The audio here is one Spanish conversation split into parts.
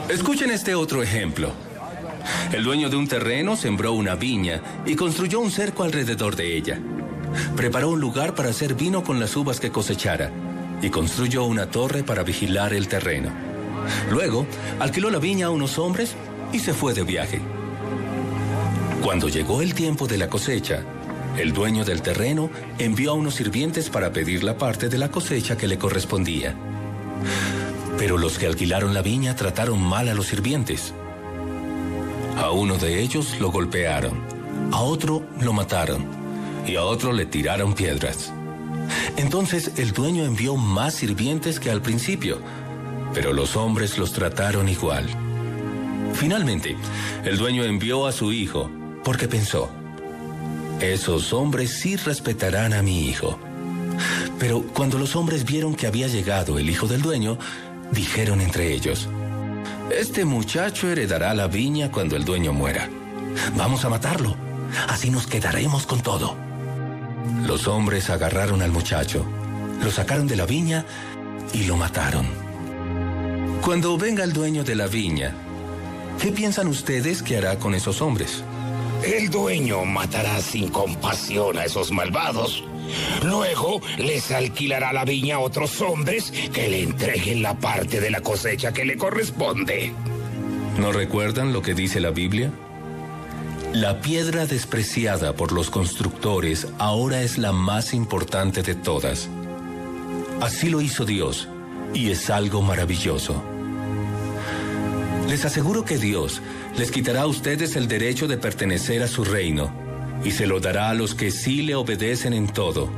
Escuchen este otro ejemplo. El dueño de un terreno sembró una viña y construyó un cerco alrededor de ella. Preparó un lugar para hacer vino con las uvas que cosechara y construyó una torre para vigilar el terreno. Luego, alquiló la viña a unos hombres y se fue de viaje. Cuando llegó el tiempo de la cosecha, el dueño del terreno envió a unos sirvientes para pedir la parte de la cosecha que le correspondía. Pero los que alquilaron la viña trataron mal a los sirvientes. A uno de ellos lo golpearon, a otro lo mataron y a otro le tiraron piedras. Entonces el dueño envió más sirvientes que al principio, pero los hombres los trataron igual. Finalmente, el dueño envió a su hijo, porque pensó: esos hombres sí respetarán a mi hijo. Pero cuando los hombres vieron que había llegado el hijo del dueño, dijeron entre ellos: este muchacho heredará la viña cuando el dueño muera. Vamos a matarlo, así nos quedaremos con todo. Los hombres agarraron al muchacho, lo sacaron de la viña y lo mataron. Cuando venga el dueño de la viña, ¿qué piensan ustedes que hará con esos hombres? El dueño matará sin compasión a esos malvados. Luego les alquilará la viña a otros hombres que le entreguen la parte de la cosecha que le corresponde. ¿No recuerdan lo que dice la Biblia? La piedra despreciada por los constructores ahora es la más importante de todas. Así lo hizo Dios, y es algo maravilloso. Les aseguro que Dios les quitará a ustedes el derecho de pertenecer a su reino, y se lo dará a los que sí le obedecen en todo.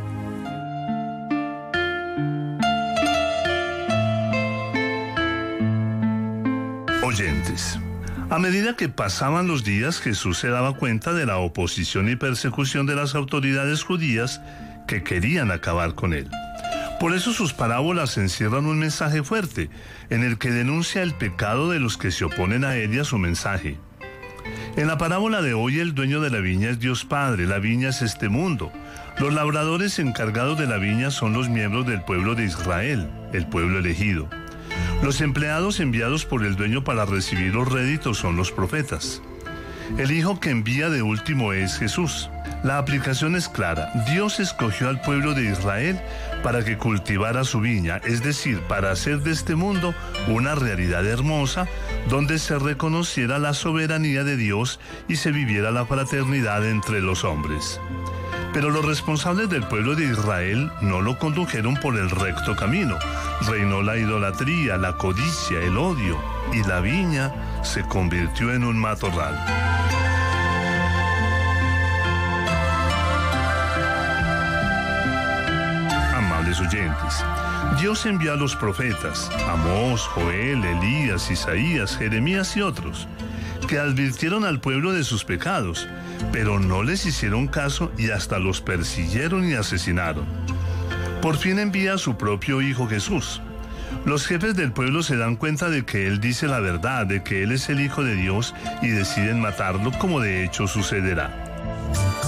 Oyentes, a medida que pasaban los días, Jesús se daba cuenta de la oposición y persecución de las autoridades judías que querían acabar con él. Por eso sus parábolas encierran un mensaje fuerte, en el que denuncia el pecado de los que se oponen a él y a su mensaje. En la parábola de hoy, el dueño de la viña es Dios Padre, la viña es este mundo. Los labradores encargados de la viña son los miembros del pueblo de Israel, el pueblo elegido. Los empleados enviados por el dueño para recibir los réditos son los profetas. El hijo que envía de último es Jesús. La aplicación es clara. Dios escogió al pueblo de Israel para que cultivara su viña, es decir, para hacer de este mundo una realidad hermosa, donde se reconociera la soberanía de Dios y se viviera la fraternidad entre los hombres. Pero los responsables del pueblo de Israel no lo condujeron por el recto camino. Reinó la idolatría, la codicia, el odio, y la viña se convirtió en un matorral. Amables oyentes, Dios envió a los profetas, Amós, Joel, Elías, Isaías, Jeremías y otros, que advirtieron al pueblo de sus pecados, pero no les hicieron caso y hasta los persiguieron y asesinaron. Por fin envía a su propio Hijo Jesús. Los jefes del pueblo se dan cuenta de que Él dice la verdad, de que Él es el Hijo de Dios y deciden matarlo, como de hecho sucederá.